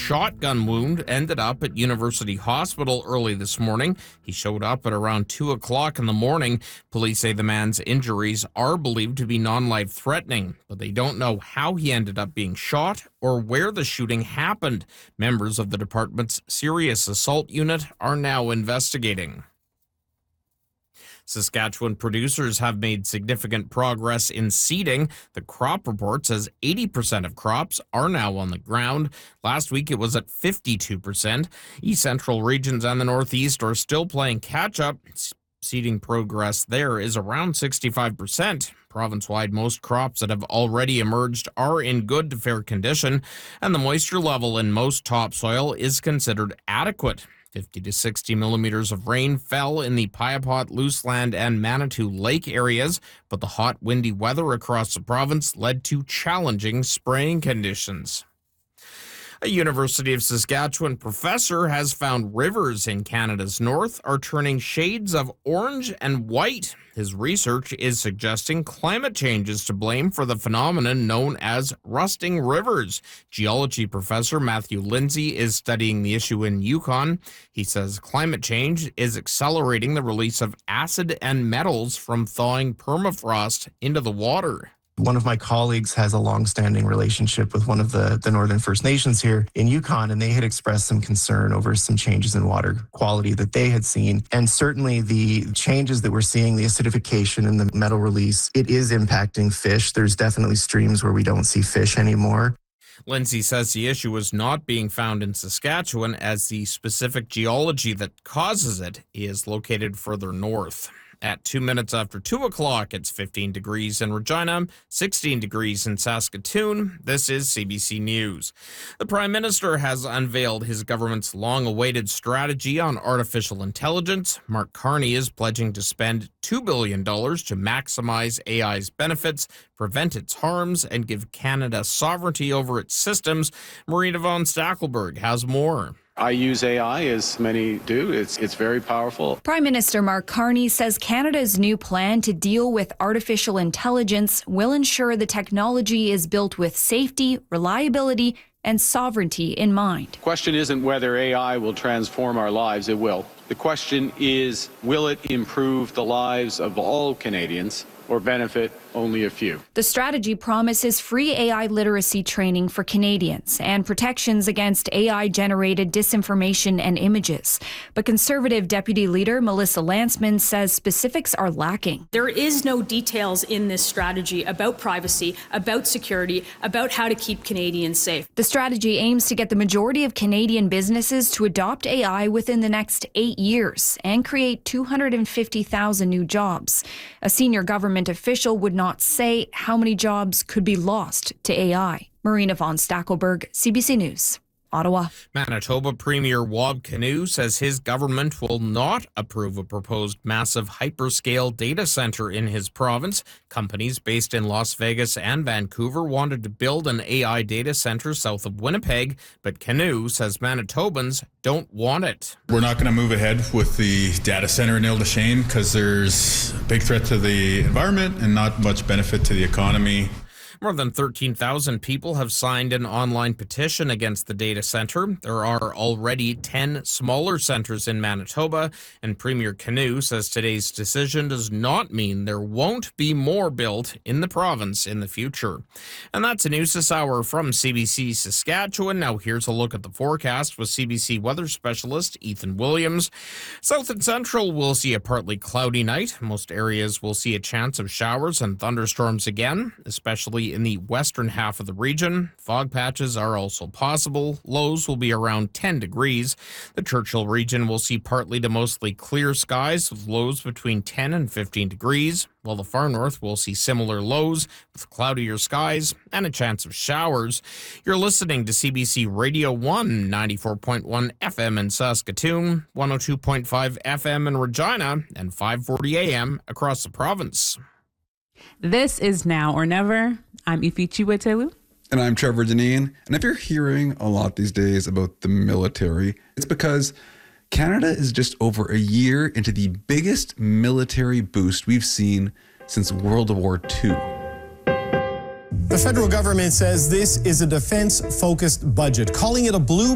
shotgun wound ended up at University Hospital early this morning. He showed up at around 2 o'clock in the morning. Police say the man's injuries are believed to be non-life threatening, but they don't know how he ended up being shot or where the shooting happened. Members of the department's serious assault unit are now investigating. Saskatchewan producers have made significant progress in seeding. The crop report says 80% of crops are now on the ground. Last week it was at 52%. East Central regions and the Northeast are still playing catch-up. Seeding progress there is around 65%. Province-wide, most crops that have already emerged are in good to fair condition, and the moisture level in most topsoil is considered adequate. 50 to 60 millimeters of rain fell in the Piapot, Luseland, and Manitou Lake areas, but the hot, windy weather across the province led to challenging spraying conditions. A University of Saskatchewan professor has found rivers in Canada's north are turning shades of orange and white. His research is suggesting climate change is to blame for the phenomenon known as rusting rivers. Geology professor Matthew Lindsay is studying the issue in Yukon. He says climate change is accelerating the release of acid and metals from thawing permafrost into the water. One of my colleagues has a long-standing relationship with one of the Northern First Nations here in Yukon, and they had expressed some concern over some changes in water quality that they had seen. And certainly the changes that we're seeing, the acidification and the metal release, it is impacting fish. There's definitely streams where we don't see fish anymore. Lindsay says the issue is not being found in Saskatchewan as the specific geology that causes it is located further north. At 2 minutes after 2 o'clock, it's 15 degrees in Regina, 16 degrees in Saskatoon. This is CBC News. The Prime Minister has unveiled his government's long-awaited strategy on artificial intelligence. Mark Carney is pledging to spend $2 billion to maximize AI's benefits, prevent its harms, and give Canada sovereignty over its systems. Marina von Stackelberg has more. I use AI, as many do. It's very powerful. Prime Minister Mark Carney says Canada's new plan to deal with artificial intelligence will ensure the technology is built with safety, reliability, and sovereignty in mind. The question isn't whether AI will transform our lives. It will. The question is, will it improve the lives of all Canadians or benefit only a few? The strategy promises free AI literacy training for Canadians and protections against AI-generated disinformation and images. But Conservative Deputy Leader Melissa Lantsman says specifics are lacking. There is no details in this strategy about privacy, about security, about how to keep Canadians safe. The strategy aims to get the majority of Canadian businesses to adopt AI within the next 8 years and create 250,000 new jobs. A senior government official would not say how many jobs could be lost to AI. Marina von Stackelberg, CBC News, Ottawa. Manitoba Premier Wab Kinew says his government will not approve a proposed massive hyperscale data center in his province. Companies based in Las Vegas and Vancouver wanted to build an AI data center south of Winnipeg, but Kinew says Manitobans don't want it. We're not going to move ahead with the data center in Ile des Chênes because there's a big threat to the environment and not much benefit to the economy. More than 13,000 people have signed an online petition against the data center. There are already 10 smaller centers in Manitoba, and Premier Kinew says today's decision does not mean there won't be more built in the province in the future. And that's the news this hour from CBC Saskatchewan. Now here's a look at the forecast with CBC weather specialist Ethan Williams. South and central will see a partly cloudy night. Most areas will see a chance of showers and thunderstorms again, especially in the western half of the region. Fog patches are also possible. Lows will be around 10 degrees. The Churchill region will see partly to mostly clear skies with lows between 10 and 15 degrees, while the far north will see similar lows with cloudier skies and a chance of showers. You're listening to CBC Radio 1, 94.1 FM in Saskatoon, 102.5 FM in Regina, and 540 AM across the province. This is Now or Never. I'm Ifi Chiwetelu. And I'm Trevor Deneen. And if you're hearing a lot these days about the military, it's because Canada is just over a year into the biggest military boost we've seen since World War II. The federal government says this is a defense-focused budget, calling it a blue